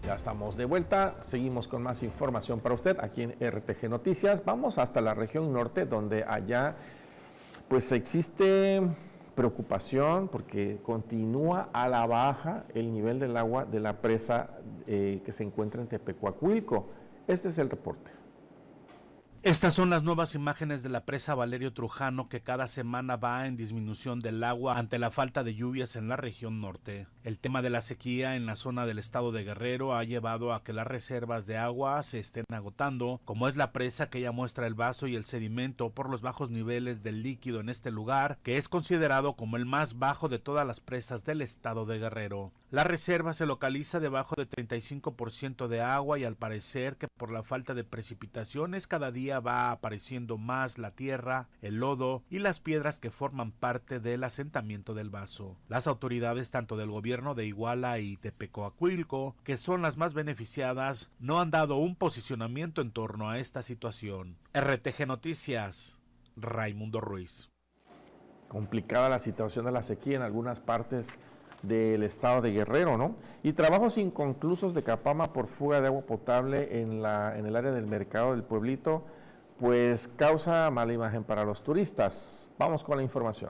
Ya estamos de vuelta, seguimos con más información para usted aquí en RTG Noticias. Vamos hasta la región norte, donde allá pues existe preocupación porque continúa a la baja el nivel del agua de la presa que se encuentra en Tepecuacuilco. Este es el reporte. Estas son las nuevas imágenes de la presa Valerio Trujano, que cada semana va en disminución del agua ante la falta de lluvias en la región norte. El tema de la sequía en la zona del estado de Guerrero ha llevado a que las reservas de agua se estén agotando, como es la presa que ya muestra el vaso y el sedimento por los bajos niveles del líquido en este lugar, que es considerado como el más bajo de todas las presas del estado de Guerrero. La reserva se localiza debajo de 35% de agua y al parecer que por la falta de precipitaciones cada día va apareciendo más la tierra, el lodo y las piedras que forman parte del asentamiento del vaso. Las autoridades tanto del gobierno de Iguala y Tepecuacuilco, que son las más beneficiadas, no han dado un posicionamiento en torno a esta situación. RTG Noticias, Raimundo Ruiz. Complicada la situación de la sequía en algunas partes del estado de Guerrero, ¿no? Y trabajos inconclusos de Capama por fuga de agua potable en el área del mercado del pueblito, pues causa mala imagen para los turistas. Vamos con la información.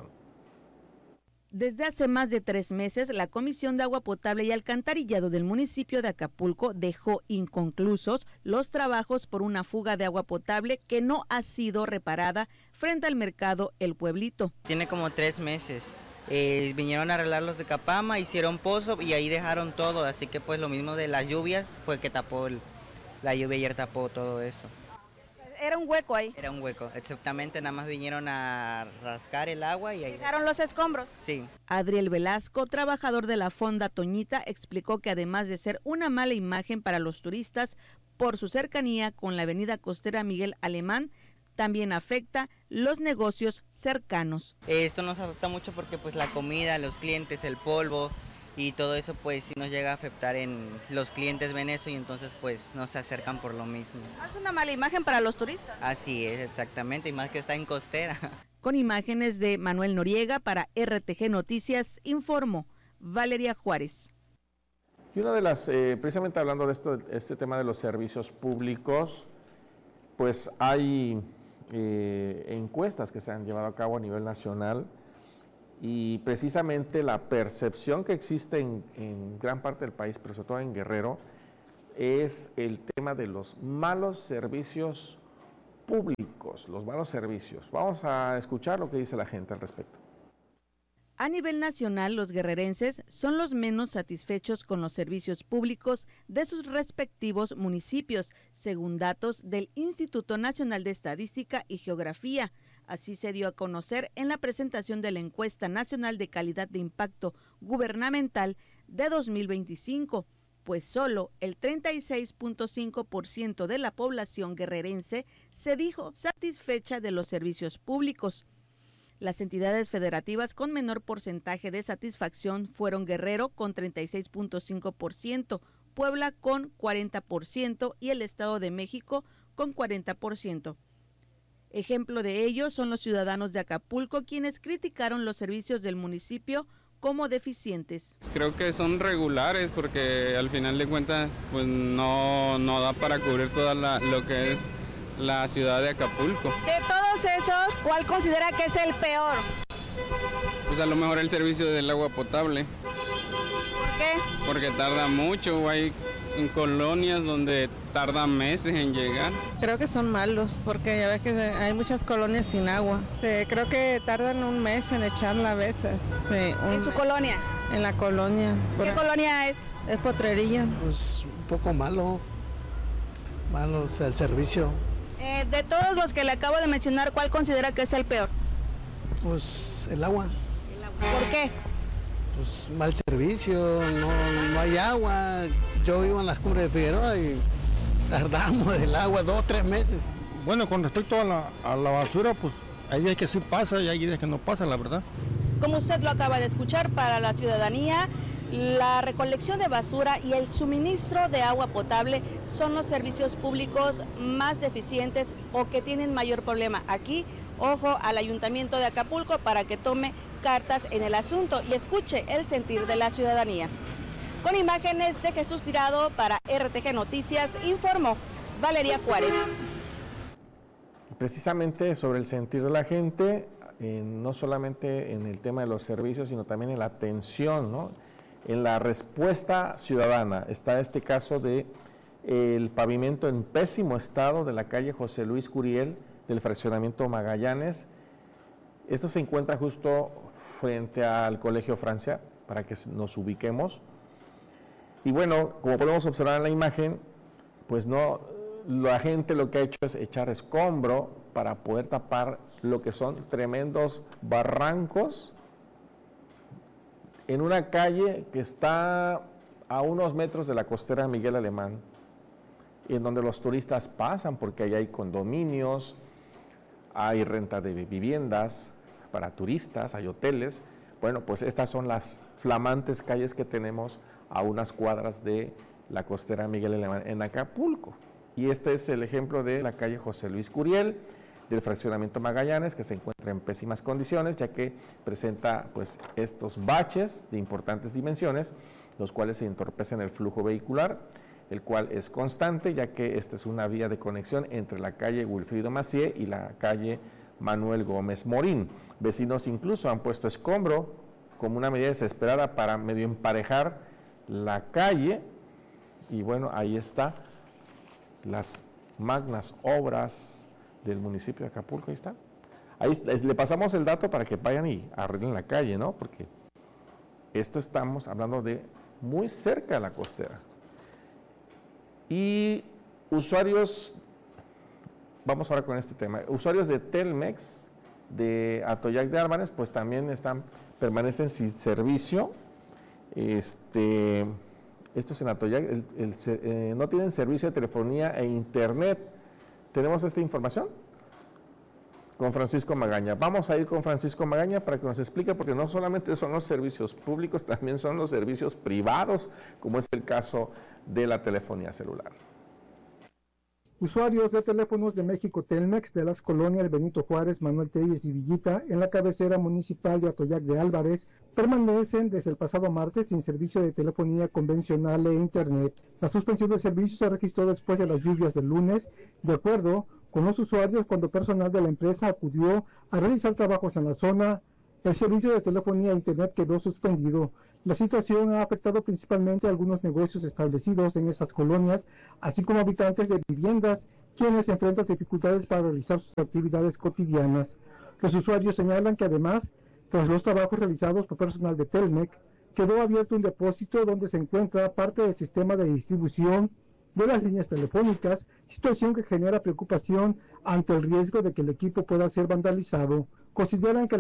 Desde hace más de 3 meses, la Comisión de Agua Potable y Alcantarillado del municipio de Acapulco dejó inconclusos los trabajos por una fuga de agua potable que no ha sido reparada frente al mercado El Pueblito. Tiene como 3 meses. Vinieron a arreglar los de Capama, hicieron pozo y ahí dejaron todo, así que pues lo mismo de las lluvias fue que tapó la lluvia ayer tapó todo eso. ¿Era un hueco ahí? Era un hueco, exactamente, nada más vinieron a rascar el agua y ahí... ¿Dejaron los escombros? Sí. Adriel Velasco, trabajador de la Fonda Toñita, explicó que además de ser una mala imagen para los turistas por su cercanía con la avenida costera Miguel Alemán, también afecta los negocios cercanos. Esto nos afecta mucho porque pues la comida, los clientes, el polvo y todo eso pues sí nos llega a afectar en los clientes ven eso y entonces pues no se acercan por lo mismo. Es una mala imagen para los turistas. Así es, exactamente, y más que está en costera. Con imágenes de Manuel Noriega para RTG Noticias, informó Valeria Juárez. Y una de las, precisamente hablando de este tema de los servicios públicos, pues hay encuestas que se han llevado a cabo a nivel nacional y precisamente la percepción que existe en gran parte del país, pero sobre todo en Guerrero, es el tema de los malos servicios públicos, los malos servicios. Vamos a escuchar lo que dice la gente al respecto. A nivel nacional, los guerrerenses son los menos satisfechos con los servicios públicos de sus respectivos municipios, según datos del Instituto Nacional de Estadística y Geografía. Así se dio a conocer en la presentación de la Encuesta Nacional de Calidad de Impacto Gubernamental de 2025, pues solo el 36.5% de la población guerrerense se dijo satisfecha de los servicios públicos. Las entidades federativas con menor porcentaje de satisfacción fueron Guerrero con 36.5%, Puebla con 40% y el Estado de México con 40%. Ejemplo de ello son los ciudadanos de Acapulco, quienes criticaron los servicios del municipio como deficientes. Creo que son regulares porque al final de cuentas pues no da para cubrir toda lo que es la ciudad de Acapulco. De todos esos, ¿cuál considera que es el peor? Pues a lo mejor el servicio del agua potable. ¿Por qué? Porque tarda mucho, hay en colonias donde tarda meses en llegar. Creo que son malos porque ya ves que hay muchas colonias sin agua. Creo que tardan un mes en echarla a veces. ¿En su colonia? En la colonia. ¿Qué colonia es? Es Potrería. Pues un poco malo el servicio. De todos los que le acabo de mencionar, ¿cuál considera que es el peor? Pues el agua. ¿Por qué? Pues mal servicio, no hay agua. Yo vivo en las Cumbres de Figueroa y tardamos el agua 2 o 3 meses. Bueno, con respecto a la basura, pues hay días que sí pasa y hay días que no pasa, la verdad. Como usted lo acaba de escuchar, para la ciudadanía, la recolección de basura y el suministro de agua potable son los servicios públicos más deficientes o que tienen mayor problema. Aquí, ojo al Ayuntamiento de Acapulco para que tome cartas en el asunto y escuche el sentir de la ciudadanía. Con imágenes de Jesús Tirado para RTG Noticias, informó Valeria Juárez. Precisamente sobre el sentir de la gente, no solamente en el tema de los servicios, sino también en la atención, ¿no? En la respuesta ciudadana. Está este caso de el pavimento en pésimo estado de la calle José Luis Curiel del fraccionamiento Magallanes. Esto se encuentra justo frente al Colegio Francia, para que nos ubiquemos. Y bueno, como podemos observar en la imagen, pues no, la gente lo que ha hecho es echar escombro para poder tapar lo que son tremendos barrancos en una calle que está a unos metros de la costera Miguel Alemán, en donde los turistas pasan porque ahí hay condominios, hay renta de viviendas para turistas, hay hoteles. Bueno, pues estas son las flamantes calles que tenemos a unas cuadras de la costera Miguel Alemán en Acapulco. Y este es el ejemplo de la calle José Luis Curiel, del fraccionamiento Magallanes, que se encuentra en pésimas condiciones, ya que presenta pues estos baches de importantes dimensiones, los cuales se entorpecen el flujo vehicular, el cual es constante, ya que esta es una vía de conexión entre la calle Wilfrido Macié y la calle Manuel Gómez Morín. Vecinos incluso han puesto escombro como una medida desesperada para medio emparejar la calle, y bueno, ahí está las magnas obras del municipio de Acapulco, ahí está. Ahí le pasamos el dato para que vayan y arreglen la calle, ¿no? Porque esto estamos hablando de muy cerca de la costera. Y usuarios, vamos ahora con este tema, usuarios de Telmex, de Atoyac de Álvarez, pues también permanecen sin servicio. Estos en Atoyac no tienen servicio de telefonía e internet. ¿Tenemos esta información? Con Francisco Magaña. Vamos a ir con Francisco Magaña para que nos explique, porque no solamente son los servicios públicos, también son los servicios privados, como es el caso de la telefonía celular. Usuarios de teléfonos de México Telmex de las colonias Benito Juárez, Manuel Telles y Villita, en la cabecera municipal de Atoyac de Álvarez, permanecen desde el pasado martes sin servicio de telefonía convencional e internet. La suspensión del servicio se registró después de las lluvias del lunes, de acuerdo con los usuarios, cuando personal de la empresa acudió a realizar trabajos en la zona. El servicio de telefonía e internet quedó suspendido. La situación ha afectado principalmente a algunos negocios establecidos en esas colonias, así como habitantes de viviendas, quienes enfrentan dificultades para realizar sus actividades cotidianas. Los usuarios señalan que además, tras los trabajos realizados por personal de Telmex, quedó abierto un depósito donde se encuentra parte del sistema de distribución de las líneas telefónicas, situación que genera preocupación ante el riesgo de que el equipo pueda ser vandalizado. Consideran que